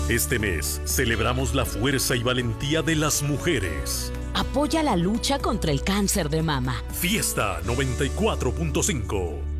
Este mes celebramos la fuerza y valentía de las mujeres. Apoya la lucha contra el cáncer de mama. Fiesta 94.5.